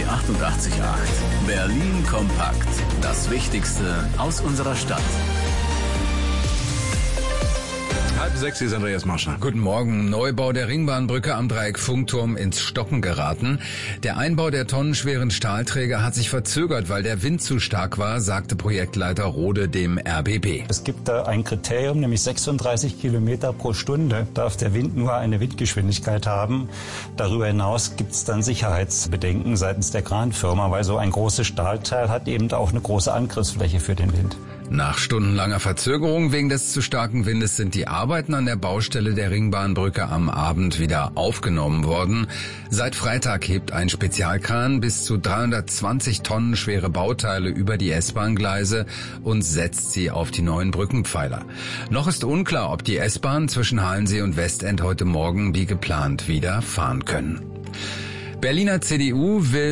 88.8. Berlin kompakt. Das Wichtigste aus unserer Stadt. 5:30, hier ist Andreas Mascher. Guten Morgen. Neubau der Ringbahnbrücke am Dreieck Funkturm ins Stocken geraten. Der Einbau der tonnenschweren Stahlträger hat sich verzögert, weil der Wind zu stark war, sagte Projektleiter Rode dem RBB. Es gibt da ein Kriterium, nämlich 36 Kilometer pro Stunde darf der Wind nur eine Windgeschwindigkeit haben. Darüber hinaus gibt es dann Sicherheitsbedenken seitens der Kranfirma, weil so ein großes Stahlteil hat eben auch eine große Angriffsfläche für den Wind. Nach stundenlanger Verzögerung wegen des zu starken Windes sind die Arbeiten an der Baustelle der Ringbahnbrücke am Abend wieder aufgenommen worden. Seit Freitag hebt ein Spezialkran bis zu 320 Tonnen schwere Bauteile über die S-Bahn-Gleise und setzt sie auf die neuen Brückenpfeiler. Noch ist unklar, ob die S-Bahn zwischen Halensee und Westend heute Morgen wie geplant wieder fahren können. Berliner CDU will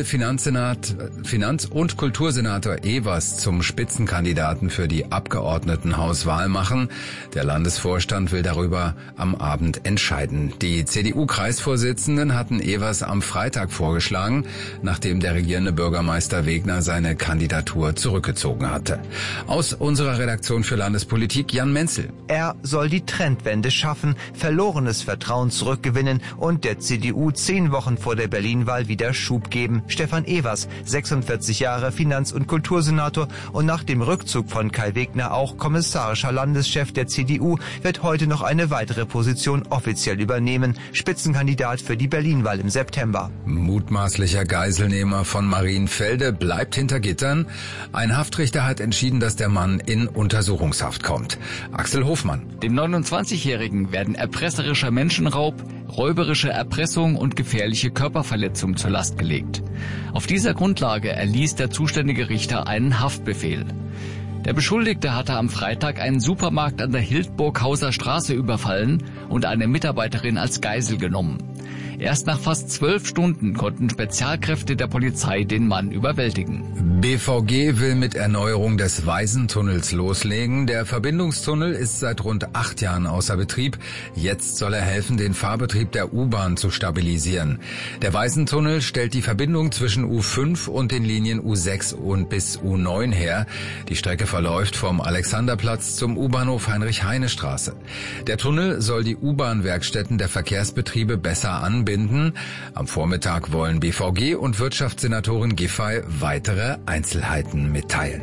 Finanz- und Kultursenator Evers zum Spitzenkandidaten für die Abgeordnetenhauswahl machen. Der Landesvorstand will darüber am Abend entscheiden. Die CDU-Kreisvorsitzenden hatten Evers am Freitag vorgeschlagen, nachdem der regierende Bürgermeister Wegner seine Kandidatur zurückgezogen hatte. Aus unserer Redaktion für Landespolitik Jan Menzel. Er soll die Trendwende schaffen, verlorenes Vertrauen zurückgewinnen und der CDU 10 Wochen vor der Berlin-Wahl wieder Schub geben. Stefan Evers, 46 Jahre, Finanz- und Kultursenator und nach dem Rückzug von Kai Wegner auch kommissarischer Landeschef der CDU, wird heute noch eine weitere Position offiziell übernehmen. Spitzenkandidat für die Berlin-Wahl im September. Mutmaßlicher Geiselnehmer von Marienfelde bleibt hinter Gittern. Ein Haftrichter hat entschieden, dass der Mann in Untersuchungshaft kommt. Axel Hofmann. Dem 29-Jährigen werden erpresserischer Menschenraub, räuberische Erpressung und gefährliche Körperverletzung zur Last gelegt. Auf dieser Grundlage erließ der zuständige Richter einen Haftbefehl. Der Beschuldigte hatte am Freitag einen Supermarkt an der Hildburghauser Straße überfallen und eine Mitarbeiterin als Geisel genommen. Erst nach fast 12 Stunden konnten Spezialkräfte der Polizei den Mann überwältigen. BVG will mit Erneuerung des Waisentunnels loslegen. Der Verbindungstunnel ist seit rund 8 Jahren außer Betrieb. Jetzt soll er helfen, den Fahrbetrieb der U-Bahn zu stabilisieren. Der Waisentunnel stellt die Verbindung zwischen U5 und den Linien U6 und bis U9 her. Die Strecke verläuft vom Alexanderplatz zum U-Bahnhof Heinrich-Heine-Straße. Der Tunnel soll die U-Bahn-Werkstätten der Verkehrsbetriebe besser anbinden. Am Vormittag wollen BVG und Wirtschaftssenatorin Giffey weitere Einzelheiten mitteilen.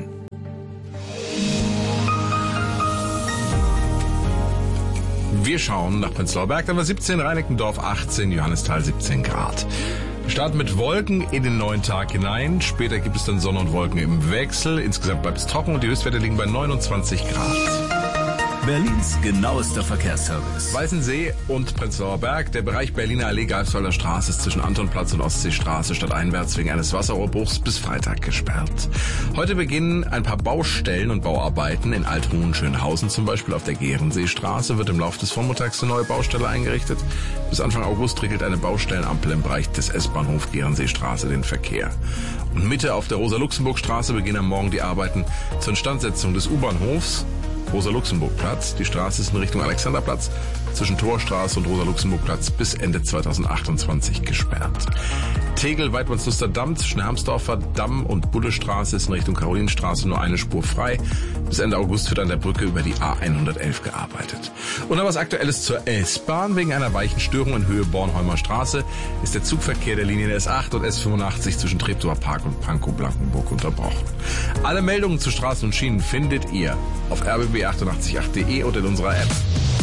Wir schauen nach Prenzlauer Berg, da war 17, Reinickendorf 18, Johannisthal 17 Grad. Wir starten mit Wolken in den neuen Tag hinein. Später gibt es dann Sonne und Wolken im Wechsel. Insgesamt bleibt es trocken und die Höchstwerte liegen bei 29 Grad. Berlins genauester Verkehrsservice. Weißensee und Prenzlauer Berg. Der Bereich Berliner Allee, Greifswalder Straße ist zwischen Antonplatz und Ostseestraße stadteinwärts wegen eines Wasserrohrbruchs bis Freitag gesperrt. Heute beginnen ein paar Baustellen und Bauarbeiten in Alt-Hohenschönhausen, zum Beispiel auf der Gehrenseestraße wird im Laufe des Vormittags eine neue Baustelle eingerichtet. Bis Anfang August regelt eine Baustellenampel im Bereich des S-Bahnhof Gehrenseestraße den Verkehr. Und Mitte auf der Rosa-Luxemburg-Straße beginnen am Morgen die Arbeiten zur Instandsetzung des U-Bahnhofs. Rosa-Luxemburg-Platz. Die Straße ist in Richtung Alexanderplatz zwischen Torstraße und Rosa-Luxemburg-Platz bis Ende 2028 gesperrt. Tegel, Weidmannsluster Damm zwischen Hermsdorfer Damm und Bullestraße ist in Richtung Karolinenstraße nur eine Spur frei. Bis Ende August wird an der Brücke über die A111 gearbeitet. Und dann was Aktuelles zur S-Bahn. Wegen einer weichen Störung in Höhe Bornholmer Straße ist der Zugverkehr der Linien S8 und S85 zwischen Treptower Park und Pankow-Blankenburg unterbrochen. Alle Meldungen zu Straßen und Schienen findet ihr auf rbb888.de und in unserer App.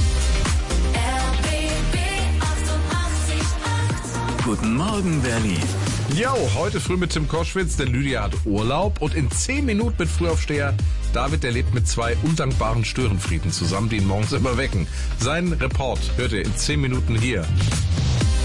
Guten Morgen, Berlin. Jo, heute früh mit Tim Koschwitz, denn Lydia hat Urlaub und in 10 Minuten mit Frühaufsteher David, der lebt mit 2 undankbaren Störenfrieden zusammen, die ihn morgens immer wecken. Seinen Report hört ihr in 10 Minuten hier.